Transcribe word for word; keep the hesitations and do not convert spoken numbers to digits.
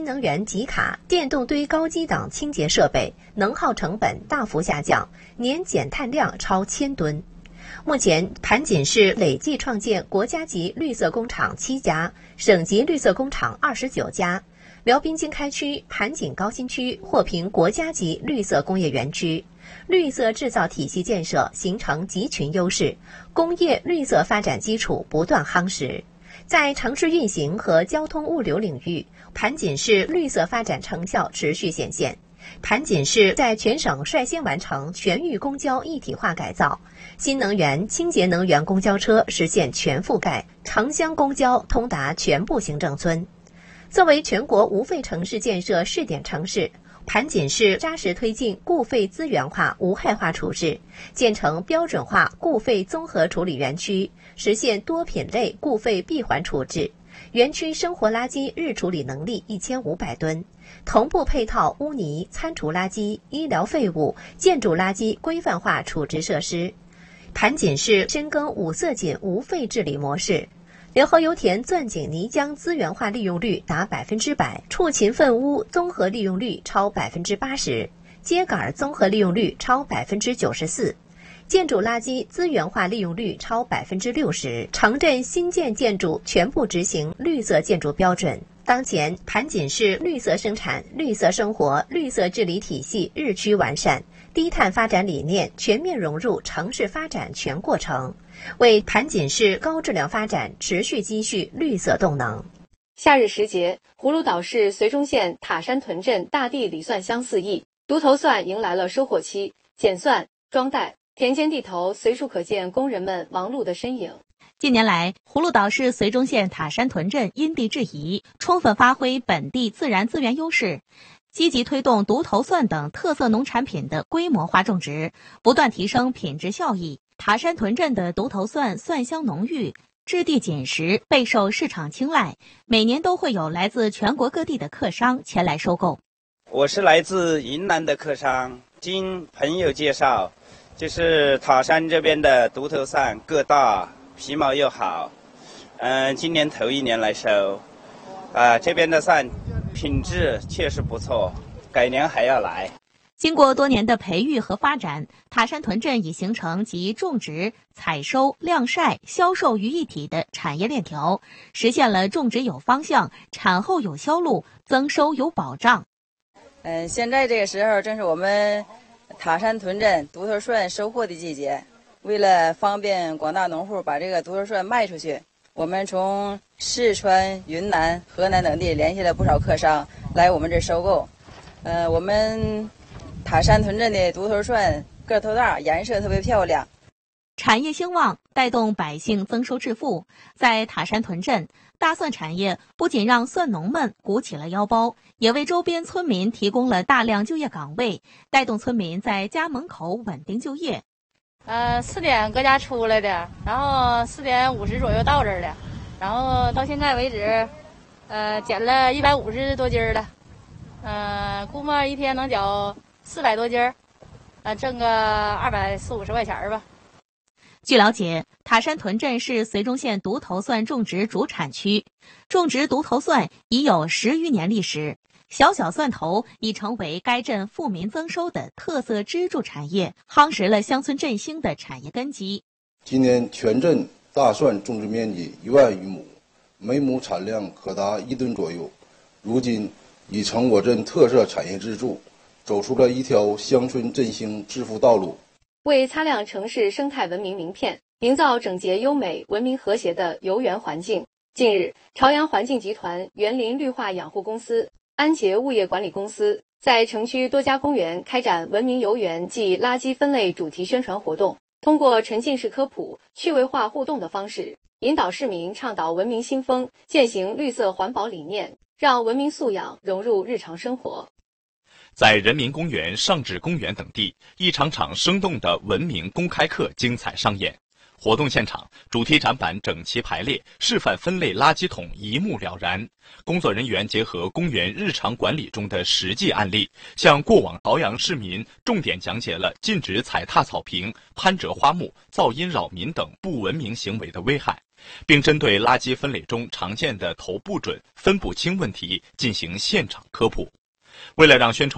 能源集卡、电动堆高机等清洁设备，能耗成本大幅下降，年减碳量超千吨。目前，盘锦市累计创建国家级绿色工厂七家，省级绿色工厂二十九家。辽滨经开区、盘锦高新区获评国家级绿色工业园区，绿色制造体系建设形成集群优势，工业绿色发展基础不断夯实。在城市运行和交通物流领域，盘锦市绿色发展成效持续显现。盘锦市在全省率先完成全域公交一体化改造，新能源、清洁能源公交车实现全覆盖，城乡公交通达全部行政村。作为全国无废城市建设试点城市，盘锦市扎实推进固废资源化、无害化处置，建成标准化固废综合处理园区，实现多品类固废闭环处置。园区生活垃圾日处理能力一千五百吨，同步配套污泥、餐厨垃圾、医疗废物、建筑垃圾规范化处置设施。盘锦市深耕五色锦无废治理模式，联合油田钻井泥浆资源化利用率达百分之百，畜禽粪污综合利用率超百分之八十，秸秆综合利用率超百分之九十四。建筑垃圾资源化利用率超百分之六十，城镇新建建筑全部执行绿色建筑标准。当前，盘锦市绿色生产、绿色生活、绿色治理体系日趋完善，低碳发展理念全面融入城市发展全过程，为盘锦市高质量发展持续积蓄绿色动能。 夏日时节，葫芦岛市绥中县塔山屯镇大地李蒜香四溢，独头蒜迎来了收获期，剪蒜、装袋。田间地头随处可见工人们忙碌的身影。 近年来，葫芦岛市绥中县塔山屯镇因地制宜，充分发挥本地自然资源优势，积极推动独头蒜等特色农产品的规模化种植，不断提升品质效益。塔山屯镇的独头蒜蒜香浓郁，质地紧实，备受市场青睐，每年都会有来自全国各地的客商前来收购。 我是来自云南的客商，经朋友介绍，就是塔山这边的独头蒜个大，皮毛又好，嗯、呃，今年头一年来收，啊、呃，这边的蒜品质确实不错，改年还要来。 经过多年的培育和发展，塔山屯镇已形成集种植、采收、晾晒、销售于一体的产业链条，实现了种植有方向、产后有销路、增收有保障。 嗯，现在这个时候正是我们塔山屯镇独头蒜收获的季节，为了方便广大农户把这个独头蒜卖出去，我们从四川、云南、河南等地联系了不少客商来我们这儿收购。呃，我们塔山屯镇的独头蒜个头大，颜色特别漂亮。 产业兴旺，带动百姓增收致富。在塔山屯镇，大蒜产业不仅让蒜农们鼓起了腰包，也为周边村民提供了大量就业岗位，带动村民在家门口稳定就业。 呃，四点搁家出来的，然后四点五十左右到这儿的，然后到现在为止，呃，捡了一百五十多斤了，呃，估摸一天能捡四百多斤儿，呃，挣个二百四五十块钱吧。 据了解，塔山屯镇是绥中县独头蒜种植主产区，种植独头蒜已有十余年历史。小小蒜头已成为该镇富民增收的特色支柱产业，夯实了乡村振兴的产业根基。 今年全镇大蒜种植面积一万余亩，每亩产量可达一吨左右，如今已成我镇特色产业支柱，走出了一条乡村振兴致富道路。 为擦亮城市生态文明名片，营造整洁优美、文明和谐的游园环境。近日，朝阳环境集团园林绿化养护公司、安捷物业管理公司在城区多家公园开展文明游园暨垃圾分类主题宣传活动，通过沉浸式科普、趣味化互动的方式，引导市民倡导文明新风，践行绿色环保理念，让文明素养融入日常生活。 在人民公园、上址公园等地，一场场生动的文明公开课精彩上演。活动现场，主题展板整齐排列，示范分类垃圾桶一目了然。工作人员结合公园日常管理中的实际案例，向过往朝阳市民重点讲解了禁止踩踏草坪、攀折花木、噪音扰民等不文明行为的危害， 并针对垃圾分类中常见的投不准、分不清问题进行现场科普。为了让宣传